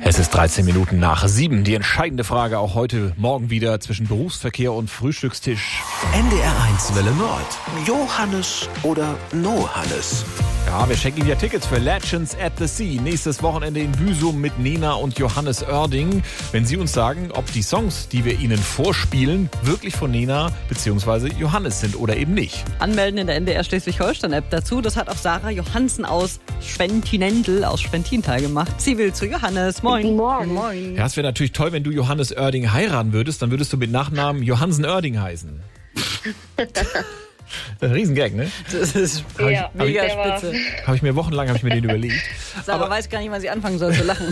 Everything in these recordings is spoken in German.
Es ist 13 Minuten nach 7. Die entscheidende Frage auch heute Morgen wieder zwischen Berufsverkehr und Frühstückstisch. NDR1 Welle Nord. Johannes oder No Hannes? Ja, wir schenken ja Tickets für Legends at the Sea. Nächstes Wochenende in Büsum mit Nena und Johannes Oerding. Wenn Sie uns sagen, ob die Songs, die wir Ihnen vorspielen, wirklich von Nena bzw. Johannes sind oder eben nicht. Anmelden in der NDR Schleswig-Holstein-App dazu. Das hat auch Sarah Johansen aus Schwentinendl, aus Schwentintal gemacht. Sie will zu Johannes. Moin. Guten Morgen. Moin. Ja, es wäre natürlich toll, wenn du Johannes Oerding heiraten würdest. Dann würdest du mit Nachnamen Johansen Oerding heißen. Ein Riesengag, ne? Das ist Ja, mega der war- spitze. Habe ich mir wochenlang den überlegt. Sarah weiß gar nicht, wann sie anfangen soll zu lachen.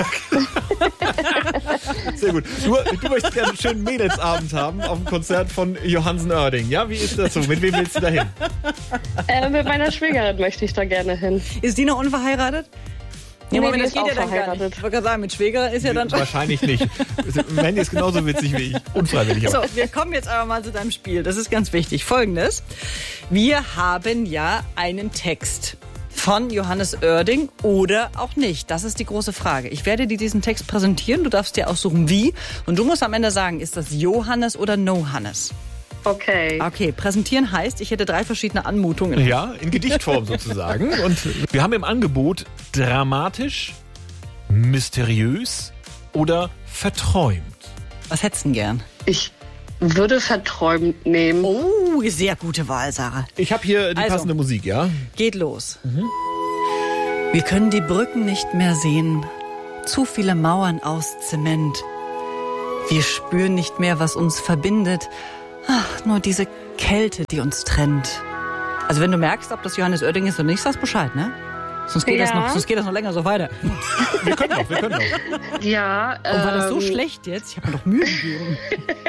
Sehr gut. Du möchtest gerne einen schönen Mädelsabend haben auf dem Konzert von Johansen Oerding. Ja, wie ist das so? Mit wem willst du da hin? Mit meiner Schwägerin möchte ich da gerne hin. Ist die noch unverheiratet? Ja, Nee, Moment, die das ist geht auch ja dann gar nicht. verheiratet. Ich wollte gerade sagen, mit Schwägerin ist ja dann schon... Wahrscheinlich nicht. Mandy ist genauso witzig wie ich. Unfreiwillig So, aber. wir kommen jetzt aber mal zu deinem Spiel. Das ist ganz wichtig. Folgendes. Wir haben ja einen Text von Johannes Oerding oder auch nicht. Das ist die große Frage. Ich werde dir diesen Text präsentieren. Du darfst dir aussuchen, wie. Und du musst am Ende sagen, ist das Johannes oder No Hannes? Okay. Okay, präsentieren heißt, ich hätte 3 verschiedene Anmutungen. Ja, in Gedichtform sozusagen. Und wir haben im Angebot dramatisch, mysteriös oder verträumt. Was hättest du denn gern? Ich würde verträumt nehmen. Oh, sehr gute Wahl, Sarah. Ich habe hier die Also. passende Musik, ja? Geht los. Wir können die Brücken nicht mehr sehen. Zu viele Mauern aus Zement. Wir spüren nicht mehr, was uns verbindet. Ach, nur diese Kälte, die uns trennt. Also wenn du merkst, ob das Johannes Oerding ist oder nicht, sagst Bescheid, ne? Sonst geht, Ja. sonst geht das noch länger so weiter. Wir können noch. Ja. Und war das so schlecht jetzt? Ich habe mir doch Mühe gegeben.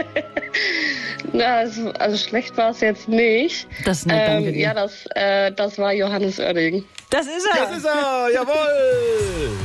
Na, also schlecht war es jetzt nicht. Das ist nett, danke dir. Ja, das war Johannes Oerding. Das ist er. Das ist er, jawohl!